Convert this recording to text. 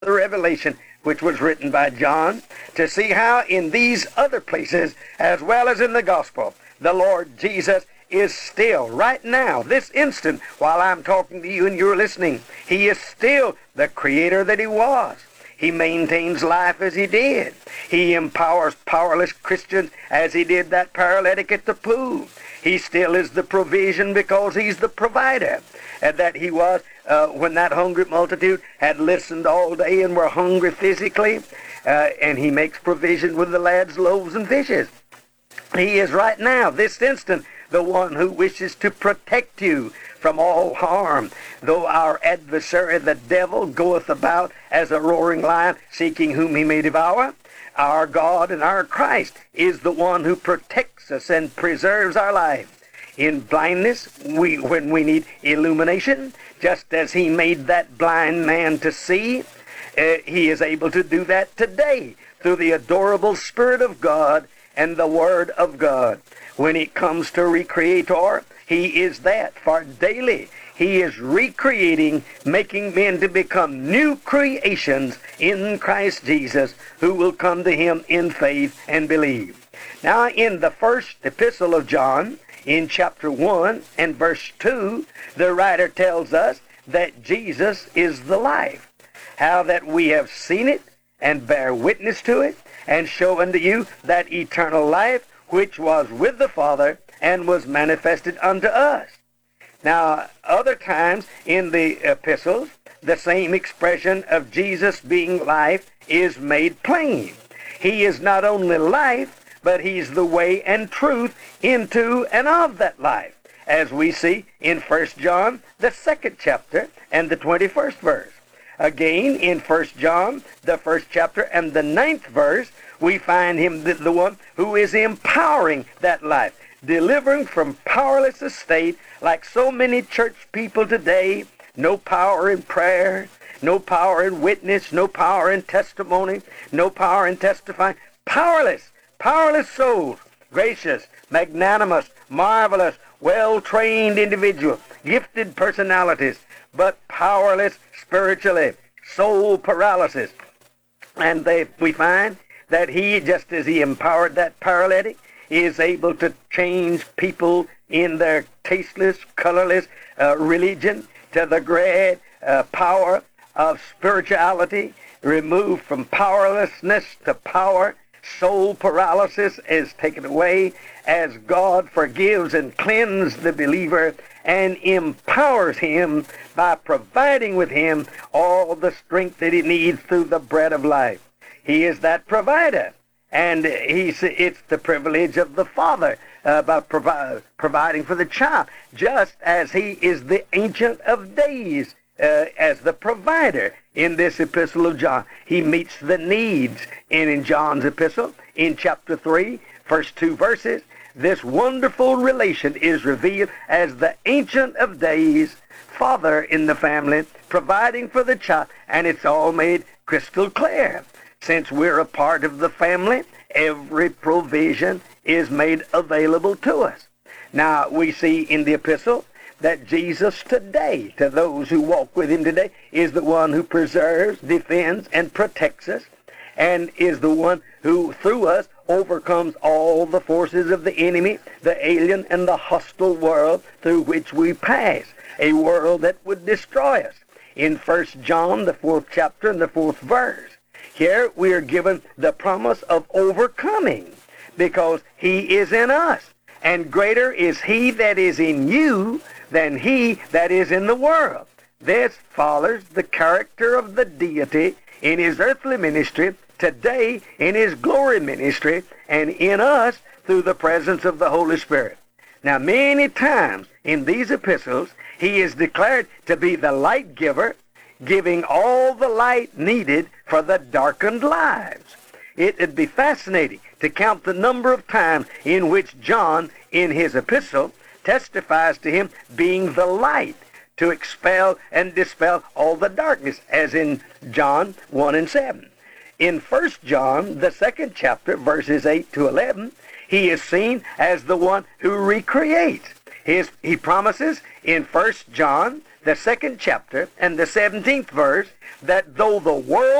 the Revelation, which was written by John, to see how in these other places, as well as in the gospel, the Lord Jesus is still, right now, this instant, while I'm talking to you and you're listening, he is still the creator that he was. He maintains life as he did. He empowers powerless Christians as he did that paralytic at the pool. He still is the provision because he's the provider. And that he was when that hungry multitude had listened all day and were hungry physically. And he makes provision with the lads' loaves and fishes. He is right now, this instant, the one who wishes to protect you from all harm. Though our adversary, the devil, goeth about as a roaring lion, seeking whom he may devour, our God and our Christ is the one who protects us and preserves our life. In blindness, when we need illumination, just as he made that blind man to see, he is able to do that today through the adorable Spirit of God and the Word of God. When it comes to Recreator, he is that, for daily he is recreating, making men to become new creations in Christ Jesus, who will come to him in faith and believe. Now, in the first epistle of John, in chapter 1 and verse 2, the writer tells us that Jesus is the life. How that we have seen it and bear witness to it, and show unto you that eternal life which was with the Father and was manifested unto us. Now, other times in the epistles, the same expression of Jesus being life is made plain. He is not only life, but he's the way and truth into and of that life, as we see in 1 John, the 2nd chapter, and the 21st verse. Again, in 1 John, the 1st chapter, and the 9th verse, we find him the one who is empowering that life, delivering from powerless estate, like so many church people today. No power in prayer, no power in witness, no power in testimony, no power in testifying. Powerless souls, gracious, magnanimous, marvelous, well-trained individuals, gifted personalities, but powerless spiritually, soul paralysis. And we find that he, just as he empowered that paralytic, is able to change people in their tasteless, colorless religion to the great power of spirituality, removed from powerlessness to power. Soul paralysis is taken away as God forgives and cleanses the believer and empowers him by providing with him all the strength that he needs through the bread of life. He is that provider, and it's the privilege of the Father by providing for the child, just as he is the Ancient of Days as the provider in this epistle of John. He meets the needs. And in John's epistle, in chapter 3, first 2 verses, this wonderful relation is revealed as the Ancient of Days, Father in the family, providing for the child, and it's all made crystal clear. Since we're a part of the family, every provision is made available to us. Now, we see in the epistle that Jesus today, to those who walk with him today, is the one who preserves, defends, and protects us, and is the one who, through us, overcomes all the forces of the enemy, the alien, and the hostile world through which we pass, a world that would destroy us. In 1 John, the 4th chapter, and the 4th verse, here we are given the promise of overcoming, because he is in us, and greater is he that is in you than he that is in the world. This follows the character of the deity in his earthly ministry, today in his glory ministry, and in us through the presence of the Holy Spirit. Now, many times in these epistles, he is declared to be the light giver, giving all the light needed for the darkened lives. It would be fascinating to count the number of times in which John, in his epistle, testifies to him being the light to expel and dispel all the darkness, as in John 1 and 7. In 1 John, the 2nd chapter, verses 8 to 11, he is seen as the one who recreates. He promises in 1 John, the 2nd chapter and the 17th verse, that though the world